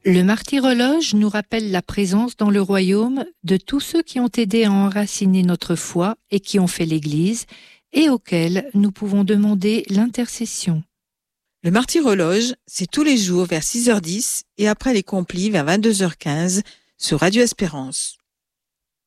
Le martyrologe nous rappelle la présence dans le royaume de tous ceux qui ont aidé à enraciner notre foi et qui ont fait l'Église, et auxquels nous pouvons demander l'intercession. Le martyrologe, c'est tous les jours vers 6h10 et après les complis vers 22h15 sur Radio Espérance.